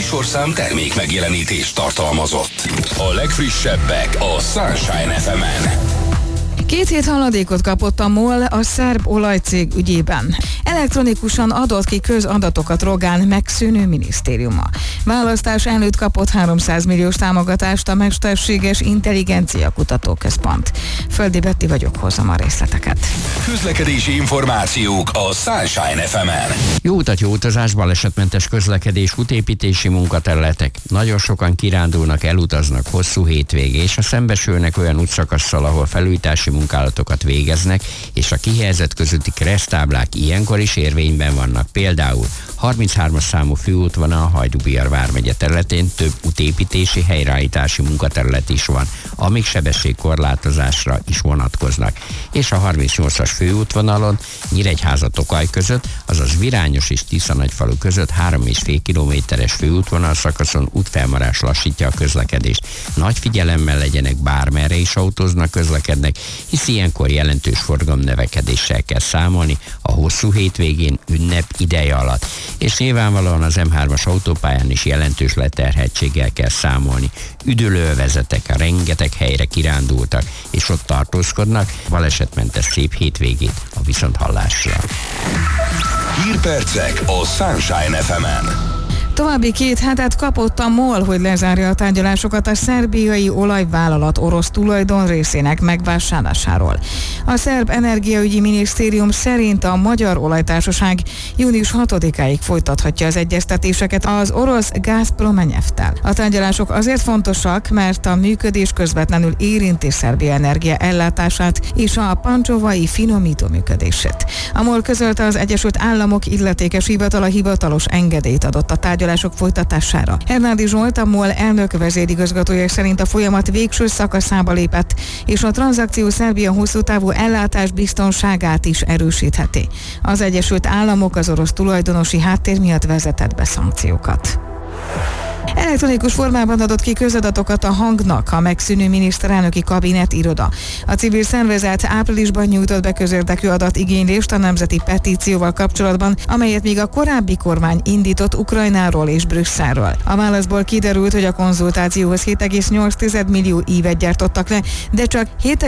műsorszám termék megjelenítést tartalmazott. A legfrissebbek a Sunshine FM-en. 2 hét haladékot kapott a MOL a szerb olajcég ügyében. Elektronikusan adott ki közadatokat Rogán megszűnő minisztériuma. Választás előtt kapott 300 milliós támogatást a Mesterséges Intelligencia Kutatóközpont. Földi Betti vagyok, hozom a részleteket. Közlekedési információk a Sunshine FM-en. Jó utat, jó utazás, balesetmentes közlekedés, útépítési munkaterületek. Nagyon sokan kirándulnak, elutaznak hosszú hétvégén, és szembesülnek olyan útszakasszal, ahol felújítási munkálatokat végeznek, és a kihelyezett közötti kereszttáblák ilyenkor is érvényben vannak. Például 33-as számú főútvonal a Hajdú-Bihar vármegye területén több útépítési, helyreállítási munkaterület is van, amik sebességkorlátozásra is vonatkoznak. És a 38-as főútvonalon Nyíregyháza-Tokaj között, azaz Virányos és Tiszanagyfalu között 3,5 kilométeres főútvonal szakaszon útfelmarás lassítja a közlekedést. Nagy figyelemmel legyenek, bármerre is autóznak, közlekednek, hisz ilyenkor jelentős forgalomnövekedéssel kell számolni a hosszú hétvégén, ünnep ideje alatt. És nyilvánvalóan az M3-as autópályán is jelentős leterheltséggel kell számolni. Üdülővezetek, rengeteg helyre kirándultak, és ott tartózkodnak. Balesetmentes szép hétvégét a viszonthallásra. Hírpercek a Sunshine FM-en. További 2 hetet kapott a MOL, hogy lezárja a tárgyalásokat a szerbiai olajvállalat orosz tulajdon részének megvásárlásáról. A szerb energiaügyi minisztérium szerint a Magyar Olajtársaság június 6-áig folytathatja az egyeztetéseket az orosz Gazprom Nyefttel. A tárgyalások azért fontosak, mert a működés közvetlenül érinti Szerbia energia ellátását és a pancsovai finomító működését. A MOL közölte, az Egyesült Államok illetékes hivatala hivatalos engedélyt adott a tárgyalások folytatására. Hernádi Zsolt, a MOL elnök vezérigazgatója szerint a folyamat végső szakaszába lépett, és a tranzakció Szerbia hosszú távú ellátás biztonságát is erősítheti. Az Egyesült Államok az orosz tulajdonosi háttér miatt vezetett be szankciókat. Elektronikus formában adott ki közadatokat a Hangnak a megszűnő miniszterelnöki kabinet iroda. A civil szervezet áprilisban nyújtott be közérdekű adatigénylést a nemzeti petícióval kapcsolatban, amelyet még a korábbi kormány indított Ukrajnáról és Brüsszelről. A válaszból kiderült, hogy a konzultációhoz 7,8 millió ívet gyártottak le, de csak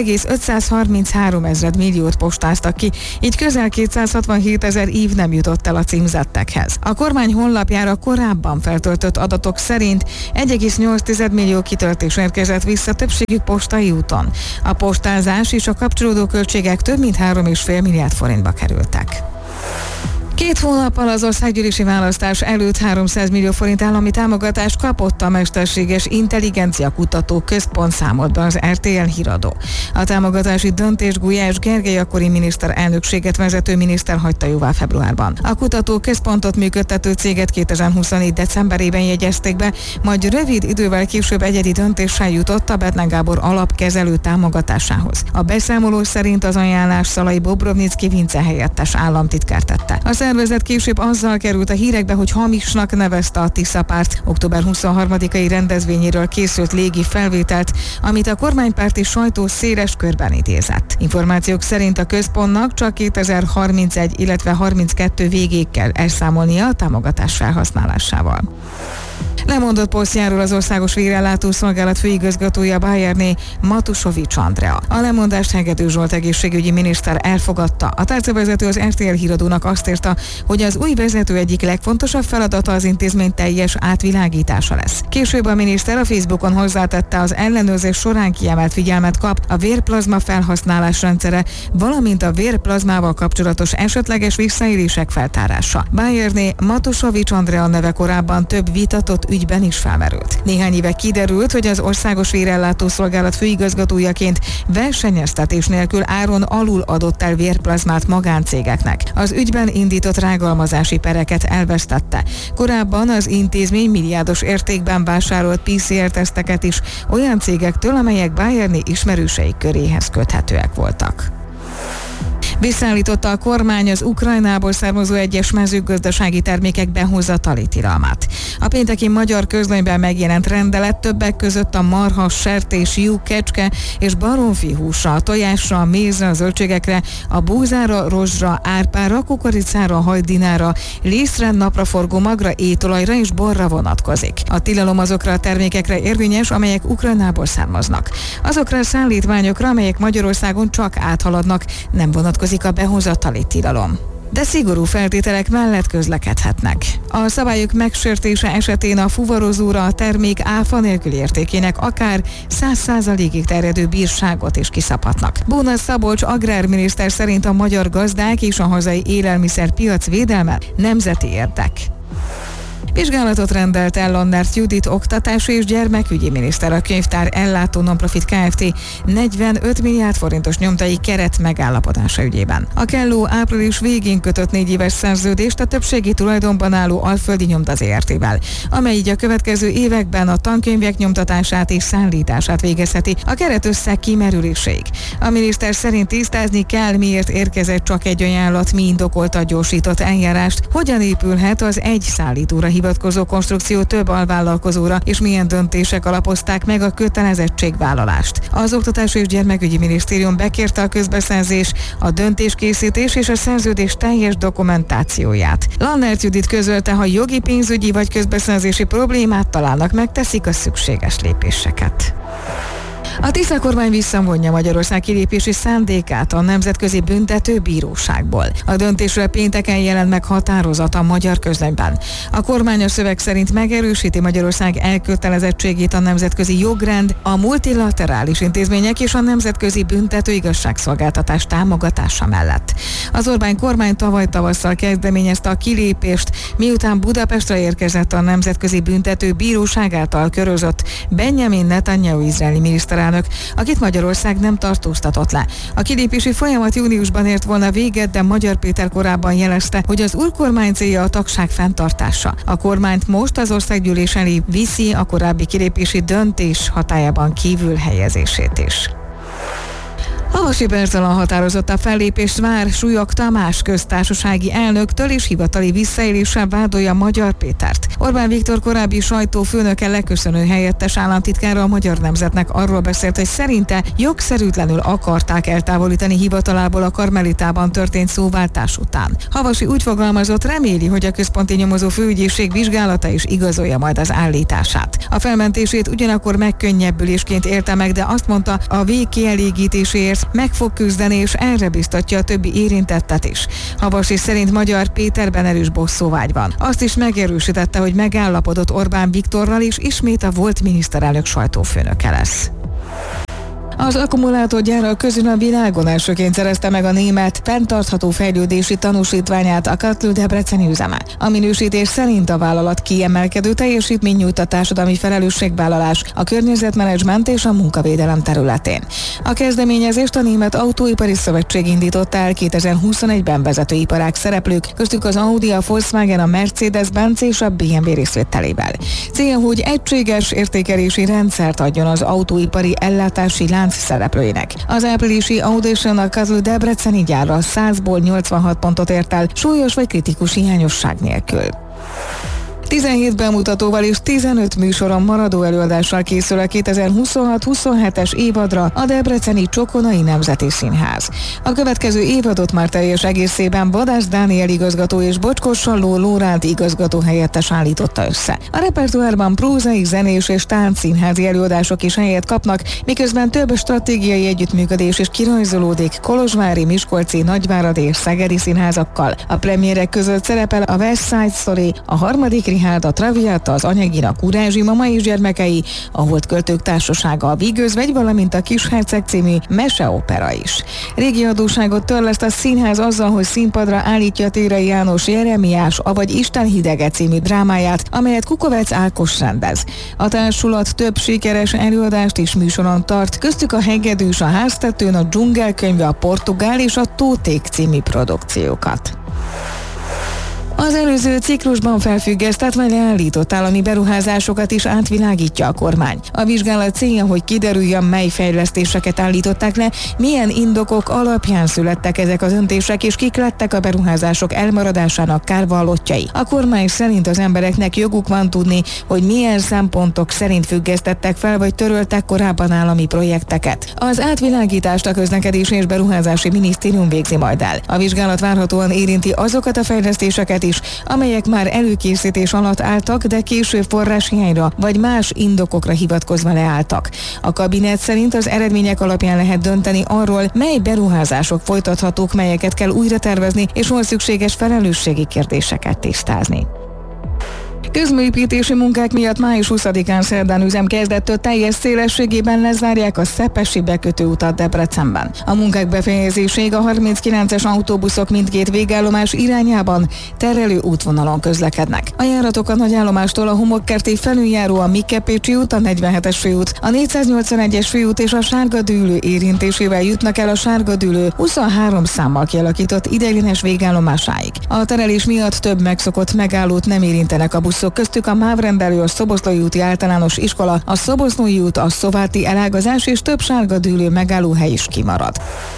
7,533 milliót postáztak ki, így közel 267 000 ív nem jutott el a címzettekhez. A kormány honlapjára korábban feltöltött adatok szerint 1,8 millió kitöltés érkezett vissza, többségük postai úton. A postázás és a kapcsolódó költségek több mint 3,5 milliárd forintba kerültek. 2 hónappal az országgyűlési választás előtt 300 millió forint állami támogatást kapott a Mesterséges Intelligencia Kutatóközpont, számolt be az RTL híradó. A támogatási döntést Gulyás Gergely akkori miniszterelnökséget vezető miniszter hagyta jóvá februárban. A kutatóközpontot működtető céget 2024. decemberében jegyezték be, majd rövid idővel később egyedi döntéssel jutott a Betlen Gábor alapkezelő támogatásához. A beszámoló szerint az ajánlás Szalai Bobrovnicki Vince helyettes államtitkár tette. A szervezet később azzal került a hírekbe, hogy hamisnak nevezte a Tisza párt október 23-ai rendezvényéről készült légi felvételt, amit a kormánypárti sajtó széles körben idézett. Információk szerint a központnak csak 2031, illetve 32 végéig kell elszámolnia a támogatás felhasználásával. Lemondott posztjáról az Országos Vérellátó Szolgálat főigazgatója Bayerné Matusovics Andrea. A lemondást Hegedű Zsolt egészségügyi miniszter elfogadta. A tárcavezető az RTL híradónak azt írta, hogy az új vezető egyik legfontosabb feladata az intézmény teljes átvilágítása lesz. Később a miniszter a Facebookon hozzátette, az ellenőrzés során kiemelt figyelmet kap a vérplazma felhasználás rendszere, valamint a vérplazmával kapcsolatos esetleges visszaélések feltárása. Bayerné Matusovics Andrea neve korábban több vitatott ügyben is felmerült. Néhány éve kiderült, hogy az Országos Vérellátó Szolgálat főigazgatójaként versenyeztetés nélkül áron alul adott el vérplazmát magáncégeknek. Az ügyben indított rágalmazási pereket elvesztette. Korábban az intézmény milliárdos értékben vásárolt PCR-teszteket is olyan cégektől, amelyek Bayerné ismerősei köréhez köthetőek voltak. Visszaállította a kormány az Ukrajnából származó egyes mezőgazdasági termékek behozatali tilalmát. A pénteki Magyar Közlönyben megjelent rendelet többek között a marha, sertés, juh, kecske és baromfi húsra, a tojásra, a mézre, a zöldségekre, a búzára, rozsra, árpára, kukoricára, hajdinára, lisztre, napraforgó magra, étolajra és borra vonatkozik. A tilalom azokra a termékekre érvényes, amelyek Ukrajnából származnak. Azokra a szállítmányokra, amelyek Magyarországon csak áthaladnak, nem vonatkozik a behozatali tilalom. De szigorú feltételek mellett közlekedhetnek. A szabályok megsértése esetén a fuvarozóra a termék áfa nélküli értékének akár 100%-ig terjedő bírságot is kiszabhatnak. Bóna Szabolcs agrárminiszter szerint a magyar gazdák és a hazai élelmiszerpiac védelme nemzeti érdek. Vizsgálatot rendelt el Lannert Judit oktatási és gyermekügyi miniszter a könyvtár ellátó Nonprofit Kft. 45 milliárd forintos nyomtai keret megállapodása ügyében. A Kelló április végén kötött 4 éves szerződést a többségi tulajdonban álló Alföldi Nyomda Zrt-vel, amely így a következő években a tankönyvek nyomtatását és szállítását végezheti a keretösszeg kimerüléséig. A miniszter szerint tisztázni kell, miért érkezett csak egy ajánlat, mi indokolta a gyorsított eljárást, hogyan épülhet az egy szállítóra hivatkozó konstrukció több alvállalkozóra, és milyen döntések alapozták meg a kötelezettségvállalást. Az Oktatási és Gyermekügyi Minisztérium bekérte a közbeszerzés, a döntéskészítés és a szerződés teljes dokumentációját. Lannert Judit közölte, ha jogi, pénzügyi vagy közbeszerzési problémát találnak, megteszik a szükséges lépéseket. A Tisza kormány visszavonja Magyarország kilépési szándékát a Nemzetközi Büntetőbíróságból. A döntésről pénteken jelent meg határozat a Magyar Közlönyben. A kormány a szöveg szerint megerősíti Magyarország elkötelezettségét a nemzetközi jogrend, a multilaterális intézmények és a nemzetközi büntető igazságszolgáltatás támogatása mellett. Az Orbán kormány tavaly tavasszal kezdeményezte a kilépést, miután Budapestre érkezett a Nemzetközi Büntetőbíróság által körözött Benjamin Netanyahu izraeli miniszterelnök, akit Magyarország nem tartóztatott le. A kilépési folyamat júniusban ért volna véget, de Magyar Péter korábban jelezte, hogy az új kormány célja a tagság fenntartása. A kormányt most az országgyűlés elé viszi a korábbi kilépési döntés hatályában kívül helyezését is. Havasi Bertalan határozott a fellépést vár, Súlyog Tamás köztársasági elnöktől és hivatali visszaéléssel vádolja Magyar Pétert. Orbán Viktor korábbi sajtófőnöke leköszönő helyettes államtitkára a Magyar Nemzetnek arról beszélt, hogy szerinte jogszerűtlenül akarták eltávolítani hivatalából a Karmelitában történt szóváltás után. Havasi úgy fogalmazott, reméli, hogy a központi nyomozó főügyészség vizsgálata is igazolja majd az állítását. A felmentését ugyanakkor megkönnyebbülésként élte meg, de azt mondta, a vég kielégítéséért meg fog küzdeni, és erre biztatja a többi érintettet is. Havasi szerint Magyar Péterben erős bosszúvágy van. Azt is megerősítette, hogy megállapodott Orbán Viktorral, és ismét a volt miniszterelnök sajtófőnöke lesz. Az akkumulátorgyárak közül a világon elsőként szerezte meg a német fenntartható fejlődési tanúsítványát a Katl debreceni üzeme. A minősítés szerint a vállalat kiemelkedő teljesítmény nyújt a társadalmi felelősségvállalás, a környezetmenedzsment és a munkavédelem területén. A kezdeményezést a Német Autóipari Szövetség indította el 2021-ben vezető iparág szereplők, köztük az Audi, a Volkswagen, a Mercedes-Benz és a BMW részvételével. Célja, hogy egységes értékelési rendszert adjon az autóipari ellátási lánc szereplőinek. Az áprilisi Audition a Katl debreceni gyárra 100-ból 86 pontot ért el, súlyos vagy kritikus hiányosság nélkül. 17 bemutatóval és 15 műsoron maradó előadással készül a 2026-27-es évadra a debreceni Csokonai Nemzeti Színház. A következő évadot már teljes egészében Vadász Dániel igazgató és Bocskor Salló Lóránt igazgató helyettes állította össze. A repertoárban prózai, zenés és táncszínházi előadások is helyet kapnak, miközben több stratégiai együttműködés is kirajzolódik kolozsvári, miskolci, nagyváradi és szegedi színházakkal. A premierek között szerepel a West Side Story, a harmadik Richard, a Traviata, az Anyagina Kurázsi Mama és gyermekei, a Holdköltők Társasága, a Vígözvegy, valamint a Kisherceg című meseopera is. Régi adósságot törleszt a színház azzal, hogy színpadra állítja Térei János Jeremiás, avagy Isten hidege című drámáját, amelyet Kukovec Ákos rendez. A társulat több sikeres előadást is műsoron tart, köztük a Hegedűs, a Háztetőn, a Dzsungelkönyve, a Portugál és a Tóték című produkciókat. Az előző ciklusban felfüggesztett vagy leállított állami beruházásokat is átvilágítja a kormány. A vizsgálat célja, hogy kiderüljön, mely fejlesztéseket állították le, milyen indokok alapján születtek ezek a döntések, és kik lettek a beruházások elmaradásának kárvallottjai. A kormány szerint az embereknek joguk van tudni, hogy milyen szempontok szerint függesztettek fel vagy töröltek korábban állami projekteket. Az átvilágítást a Közlekedési és Beruházási Minisztérium végzi majd el. A vizsgálat várhatóan érinti azokat a fejlesztéseket is, amelyek már előkészítés alatt álltak, de később forráshiányra vagy más indokokra hivatkozva leálltak. A kabinet szerint az eredmények alapján lehet dönteni arról, mely beruházások folytathatók, melyeket kell újra tervezni, és hol szükséges felelősségi kérdéseket tisztázni. Közműépítési munkák miatt május 20-án szerdán üzemkezdettől teljes szélességében lezárják a Szepesi bekötőutat Debrecenben. A munkák befejezéséig a 39-es autóbuszok mindkét végállomás irányában terelő útvonalon közlekednek. A járatok a nagyállomástól a Homokkerti felüljáró, a Mikke-Pécsi út, a 47-es főút, a 481-es főút és a Sárga Dűlő érintésével jutnak el a Sárga Dűlő 23 számmal kialakított ideiglenes végállomásáig. A terelés miatt több megszokott megállót nem érintenek a buszok, köztük a MÁV rendelő, a Szoboszlai úti általános iskola, a Szobosznói út, a Szováti elágazás és több Sárga Dűlő megállóhely is kimarad.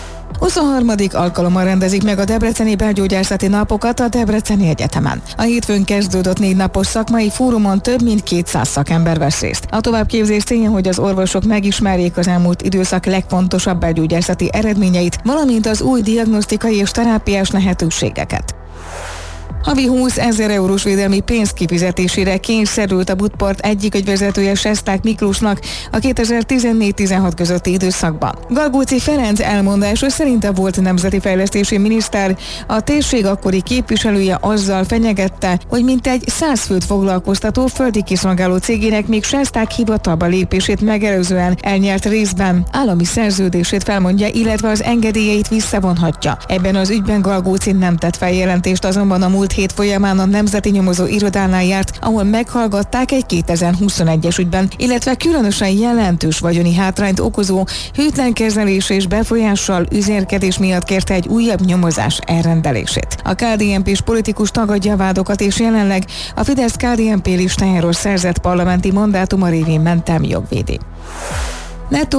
23. alkalommal rendezik meg a Debreceni Belgyógyászati Napokat a Debreceni Egyetemen. A hétfőn kezdődött 4 napos szakmai fórumon több mint 200 szakember vesz részt. A továbbképzés célja, hogy az orvosok megismerjék az elmúlt időszak legfontosabb belgyógyászati eredményeit, valamint az új diagnosztikai és terápiás lehetőségeket. Havi 20 000 eurós védelmi pénz kifizetésére kényszerült a Budport egyik ügyvezetője, Sesták Miklósnak a 2014-16 közötti időszakban. Galgóci Ferenc elmondása szerint a volt nemzeti fejlesztési miniszter a térség akkori képviselője azzal fenyegette, hogy mintegy 100 főt foglalkoztató földi kiszolgáló cégének még Sesták hivatalba lépését megelőzően elnyert részben állami szerződését felmondja, illetve az engedélyeit visszavonhatja. Ebben az ügyben Galgóci nem tett feljelentést, azonban a múlt hét folyamán a Nemzeti Nyomozó Irodánál járt, ahol meghallgatták egy 2021-es ügyben, illetve különösen jelentős vagyoni hátrányt okozó hűtlen kezelés és befolyással üzérkedés miatt kérte egy újabb nyomozás elrendelését. A KDNP-s politikus tagadja a vádokat, és jelenleg a Fidesz-KDNP listájáról szerzett parlamenti mandátuma révén mentelmi jogvédi. Nettó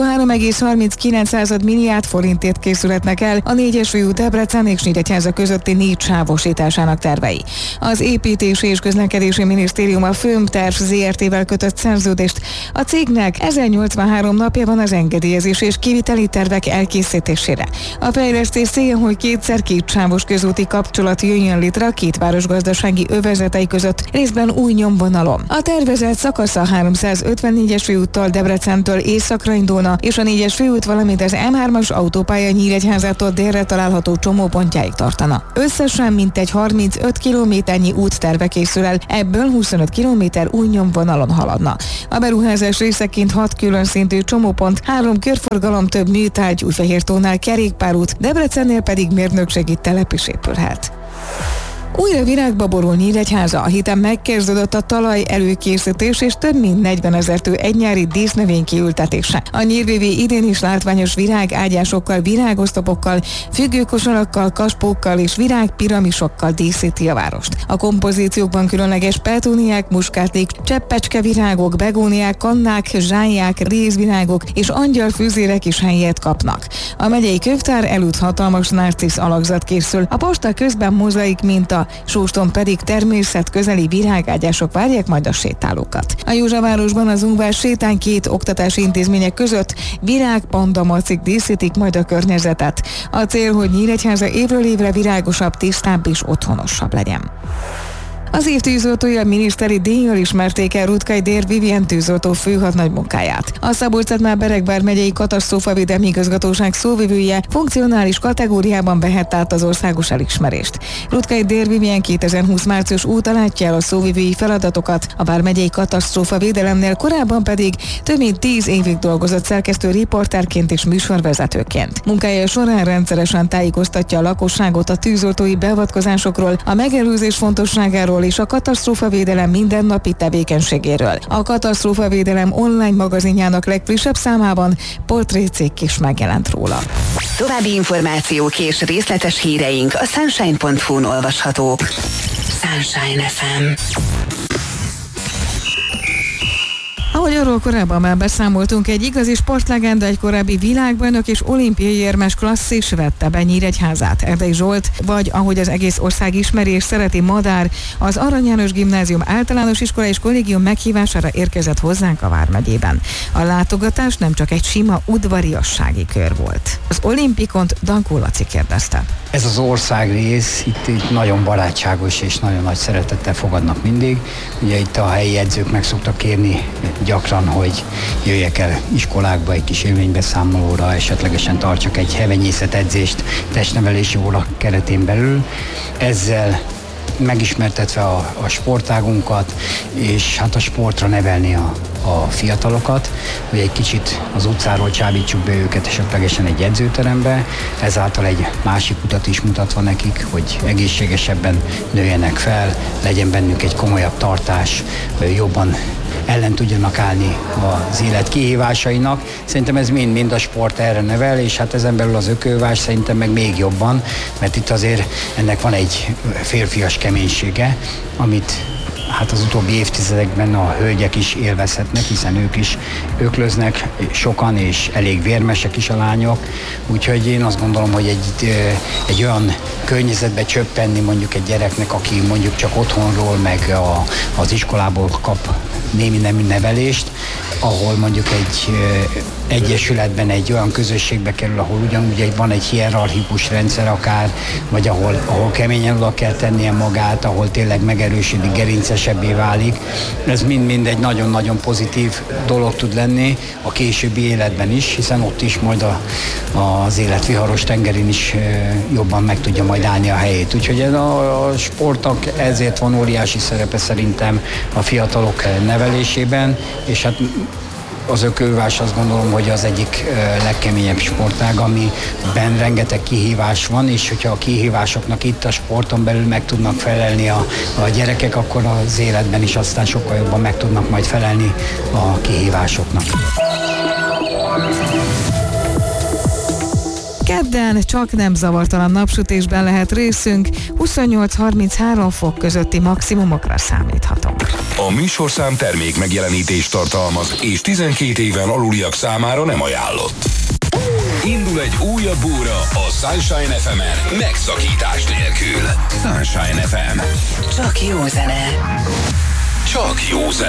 3,39 milliárd forintért készülhetnek el a 4-es főút Debrecen és Nyíregyháza közötti 4 sávosításának tervei. Az Építési és Közlekedési Minisztérium a Fömterv Zrt-vel kötött szerződést. A cégnek 1083 napja van az engedélyezés és kiviteli tervek elkészítésére. A fejlesztés célja, hogy kétszer 2 sávos közúti kapcsolat jöjjön létre a két város gazdasági övezetei között, részben új nyomvonalon. A tervezett szakasz a 354-es főúttal Debrecentől északra indulna, és a 4-es főút, valamint az M3-as autópálya Nyíregyházától délre található csomópontjáig tartana. Összesen mintegy 35 kilométernyi útterve készül el, ebből 25 kilométer új nyomvonalon haladna. A beruházás részeként 6 külön szintű csomópont, 3 körforgalom, több műtárgy, Újfehértónál kerékpárút, Debrecennél pedig mérnökségi telep is épülhet. Újra virágba borul Nyíregyháza, a héten megkezdődött a talaj előkészítés és több mint 40 000 tő egynyári dísznövény kiültetése. A nyírvévi idén is látványos virágágyásokkal, virágosztopokkal, függőkosarakkal, kaspókkal és virágpiramisokkal díszíti a várost. A kompozíciókban különleges petúniák, muskátlék, cseppecskevirágok, begóniák, kannák, zsályák, rézvirágok és angyalfűzérek is helyet kapnak. A megyei könyvtár előtt hatalmas narcisz alakzat készül, a posta közben mozaik minta, Sóston pedig természetközeli virágágyások várják majd a sétálókat. A Józsavárosban az Ungvár sétán 2 oktatási intézmények között virágpandamacik díszítik majd a környezetet. A cél, hogy Nyíregyháza évről évre virágosabb, tisztább és otthonosabb legyen. Az év tűzoltója miniszteri díjjal ismerték el Rutkay Dér Vivien tűzoltó főhadnagy munkáját. A Szabolcs-Szatmár-Beregvár megyei katasztrófavédelmi igazgatóság szóvivője funkcionális kategóriában vehette át az országos elismerést. Rutkay Dér Vivien 2020 március óta látja el a szóvivői feladatokat, a vármegyei katasztrófavédelemnél, korábban pedig több mint 10 évig dolgozott szerkesztő riporterként és műsorvezetőként. Munkája során rendszeresen tájékoztatja a lakosságot a tűzoltói beavatkozásokról, a megelőzés fontosságáról és a katasztrófavédelem mindennapi tevékenységéről. A katasztrófavédelem online magazinjának legfrissebb számában portrécikk is megjelent róla. További információk és részletes híreink a sunshine.hu-n olvashatók. Sunshine FM. Ahogy arról korábban már beszámoltunk, egy igazi sportlegenda, egy korábbi világbajnok és olimpiai érmes klasszis vette be Nyíregyházát. Erdei Zsolt, vagy ahogy az egész ország ismeri és szereti, Madár, az Arany János Gimnázium általános iskola és kollégium meghívására érkezett hozzánk a Vármegyében. A látogatás nem csak egy sima udvariassági kör volt. Az olimpikont Dankó Laci kérdezte. Ez az országrész itt nagyon barátságos és nagyon nagy szeretettel fogadnak mindig. Ugye itt a helyi edzők meg szoktak kérni gyakran, hogy jöjjek el iskolákba egy kis élménybeszámolóra, esetlegesen tartsak egy hevenyészet edzést testnevelési óra keretén belül. Ezzel megismertetve a sportágunkat, és hát a sportra nevelni a fiatalokat, hogy egy kicsit az utcáról csábítsuk be őket esetlegesen egy edzőterembe, ezáltal egy másik utat is mutatva nekik, hogy egészségesebben nőjenek fel, legyen bennük egy komolyabb tartás, jobban ellen tudjanak állni az élet kihívásainak. Szerintem ez mind a sport erre nevel, és hát ezen belül az ökölvás szerintem meg még jobban, mert itt azért ennek van egy férfias keménysége, amit hát az utóbbi évtizedekben a hölgyek is élvezhetnek, hiszen ők is öklöznek sokan, és elég vérmesek is a lányok. Úgyhogy én azt gondolom, hogy egy olyan környezetbe csöppenni mondjuk egy gyereknek, aki mondjuk csak otthonról, meg az iskolából kap némi nemű nevelést, ahol mondjuk egy egyesületben, egy olyan közösségbe kerül, ahol ugyanúgy van egy hierarchikus rendszer akár, vagy ahol keményen oda kell tennie magát, ahol tényleg megerősödik, gerincesebbé válik. Ez mind-mind egy nagyon-nagyon pozitív dolog tud lenni a későbbi életben is, hiszen ott is majd az élet viharos tengerén is jobban meg tudja majd állni a helyét. Úgyhogy a sportnak ezért van óriási szerepe szerintem a fiatalok nevelésében, és hát az ökölvás azt gondolom, hogy az egyik legkeményebb sportág, amiben rengeteg kihívás van, és hogyha a kihívásoknak itt a sporton belül meg tudnak felelni a gyerekek, akkor az életben is aztán sokkal jobban meg tudnak majd felelni a kihívásoknak. Kedden csak nem zavartalan napsütésben lehet részünk, 28-33 fok közötti maximumokra számíthatunk. A műsorszám termék megjelenítést tartalmaz, és 12 éven aluliak számára nem ajánlott. Indul egy újabb óra a Sunshine FM-en, megszakítás nélkül. Sunshine FM. Csak jó zene. Csak jó zene.